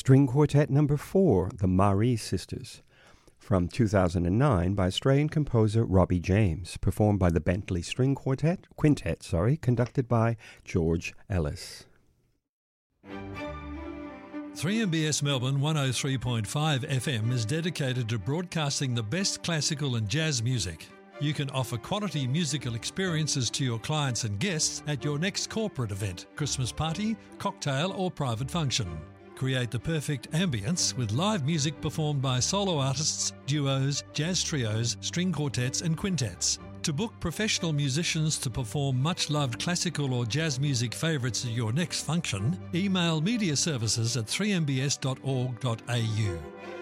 String Quartet No. 4, the Marie Sisters, from 2009 by Australian composer Robbie James, performed by the Bentley String Quintet, conducted by George Ellis. 3MBS Melbourne 103.5 FM is dedicated to broadcasting the best classical and jazz music. You can offer quality musical experiences to your clients and guests at your next corporate event, Christmas party, cocktail or private function. Create the perfect ambience with live music performed by solo artists, duos, jazz trios, string quartets and quintets. To book professional musicians to perform much-loved classical or jazz music favourites at your next function, email mediaservices at 3mbs.org.au.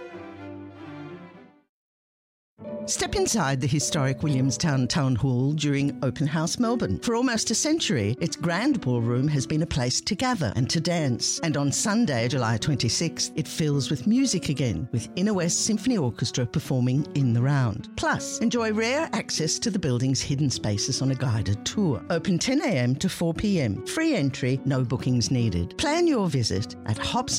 Step inside the historic Williamstown Town Hall during Open House Melbourne. For almost a century, its grand ballroom has been a place to gather and to dance. And on Sunday, July 26th, it fills with music again, with Inner West Symphony Orchestra performing in the round. Plus, enjoy rare access to the building's hidden spaces on a guided tour. Open 10 a.m. to 4 p.m. Free entry, no bookings needed. Plan your visit at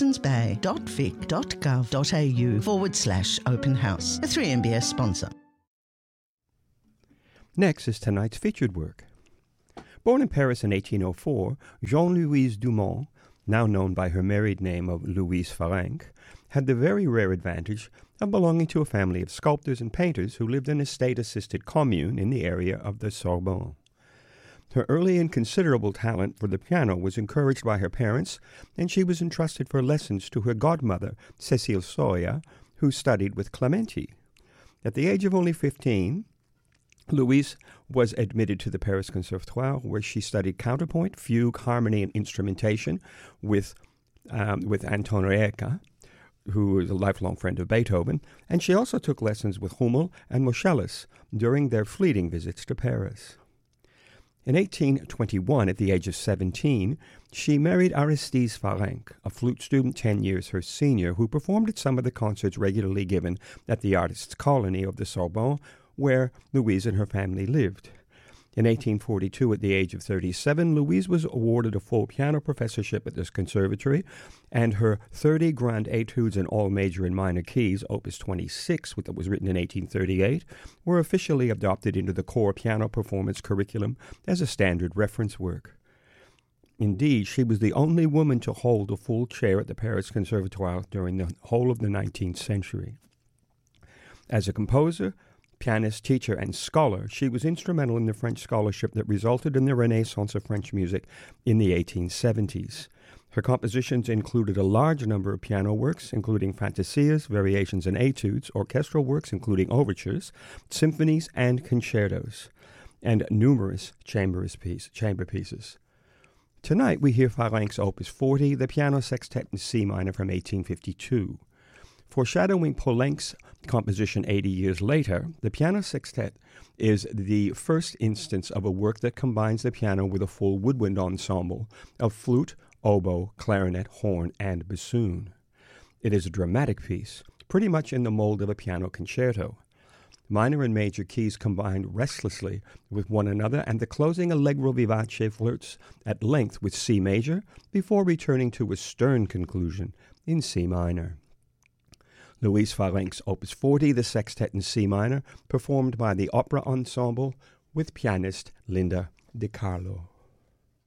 hobsonsbay.vic.gov.au/open house. A 3MBS sponsor. Next is tonight's featured work. Born in Paris in 1804, Jean-Louise Dumont, now known by her married name of Louise Farenc, had the very rare advantage of belonging to a family of sculptors and painters who lived in a state-assisted commune in the area of the Sorbonne. Her early and considerable talent for the piano was encouraged by her parents, and she was entrusted for lessons to her godmother, Cécile Soya, who studied with Clementi. At the age of only 15, Louise was admitted to the Paris Conservatoire, where she studied counterpoint, fugue, harmony, and instrumentation with Anton Reika, who was a lifelong friend of Beethoven, and she also took lessons with Hummel and Moscheles during their fleeting visits to Paris. In 1821, at the age of 17, she married Aristide Farenc, a flute student 10 years her senior, who performed at some of the concerts regularly given at the artists' colony of the Sorbonne, where Louise and her family lived. In 1842, at the age of 37, Louise was awarded a full piano professorship at this conservatory, and her 30 grand etudes in all major and minor keys, Opus 26, that was written in 1838, were officially adopted into the core piano performance curriculum as a standard reference work. Indeed, she was the only woman to hold a full chair at the Paris Conservatoire during the whole of the 19th century. As a composer, pianist, teacher, and scholar, she was instrumental in the French scholarship that resulted in the Renaissance of French music in the 1870s. Her compositions included a large number of piano works, including fantasias, variations and etudes, orchestral works, including overtures, symphonies, and concertos, and numerous chamber pieces. Tonight we hear Farenc's Opus 40, the Piano Sextet in C minor from 1852. Foreshadowing Poulenc's composition 80 years later, the Piano Sextet is the first instance of a work that combines the piano with a full woodwind ensemble of flute, oboe, clarinet, horn, and bassoon. It is a dramatic piece, pretty much in the mold of a piano concerto. Minor and major keys combine restlessly with one another, and the closing allegro vivace flirts at length with C major before returning to a stern conclusion in C minor. Louise Farenc's Opus 40, the Sextet in C minor, performed by the Opera Ensemble with pianist Linda De Carlo.